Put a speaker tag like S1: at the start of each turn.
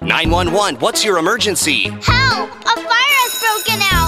S1: 911, what's your emergency?
S2: Help! A fire has broken out!